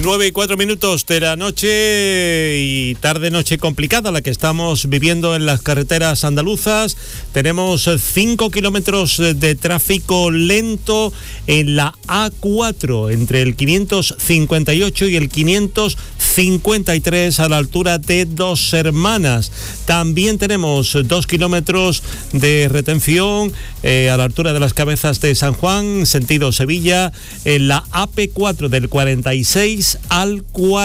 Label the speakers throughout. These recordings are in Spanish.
Speaker 1: 9:04 de la noche y tarde-noche complicada la que estamos viviendo en las carreteras andaluzas. Tenemos 5 kilómetros de tráfico lento en la A4 entre el 558 y el 553 a la altura de Dos Hermanas. También tenemos 2 kilómetros de retención a la altura de las Cabezas de San Juan, sentido Sevilla, en la AP4 del 46 al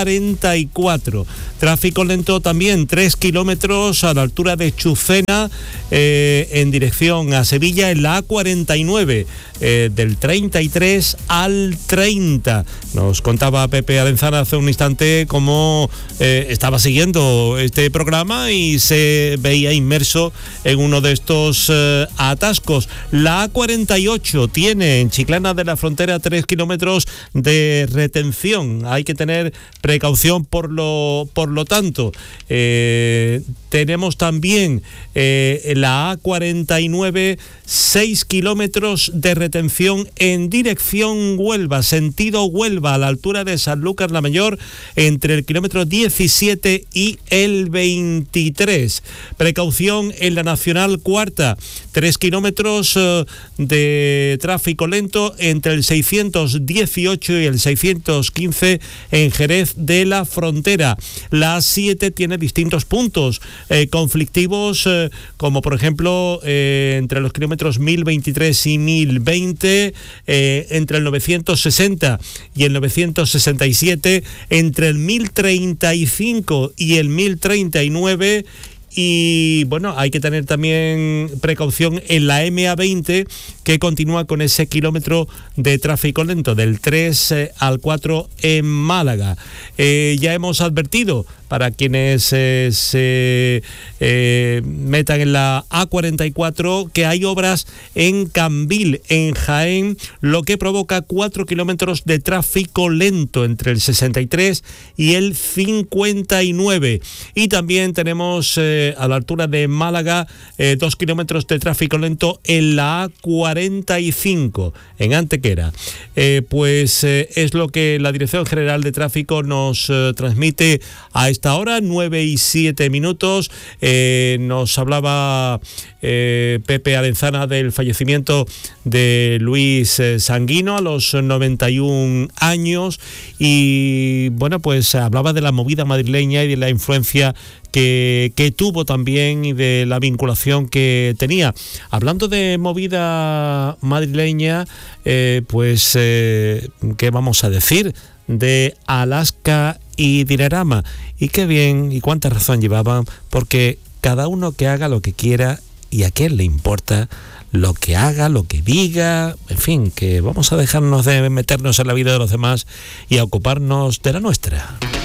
Speaker 1: 44. Tráfico lento también 3 kilómetros a la altura de Chucena en dirección a Sevilla en la A49 del 33 al 30. Nos contaba Pepe Arenzana hace un instante cómo estaba siguiendo este programa y se veía inmerso en uno de estos atascos. La A48 tiene en Chiclana de la Frontera 3 kilómetros de retención. Hay que tener precaución por lo tanto. Tenemos también la A49 6 kilómetros de retención en dirección Huelva, sentido Huelva, a la altura de Sanlúcar la Mayor, entre el kilómetro 17 y el 23. Precaución en la Nacional Cuarta, 3 kilómetros de tráfico lento entre el 618 y el 615 en Jerez de la Frontera. La A7 tiene distintos puntos conflictivos, como por ejemplo entre los kilómetros 1023 y 1020, entre el 960 y el 967, entre el 1035 y el 1039. Y bueno, hay que tener también precaución en la MA20, que continúa con ese kilómetro de tráfico lento del 3 al 4 en Málaga. Ya hemos advertido para quienes se metan en la A44 que hay obras en Cambil, en Jaén, lo que provoca 4 kilómetros de tráfico lento entre el 63 y el 59. Y también tenemos a la altura de Málaga 2 kilómetros de tráfico lento en la A45 en Antequera. Es lo que la Dirección General de Tráfico nos transmite a esta hora, 9:07. Nos hablaba Pepe Arenzana del fallecimiento de Luis Sanguino a los 91 años y bueno, pues hablaba de la movida madrileña y de la influencia que tuvo también y de la vinculación que tenía. Hablando de movida madrileña, ¿qué vamos a decir de Alaska y Dinarama? Y qué bien y cuánta razón llevaban, porque cada uno que haga lo que quiera y a quién le importa lo que haga, lo que diga, en fin, que vamos a dejarnos de meternos en la vida de los demás y a ocuparnos de la nuestra.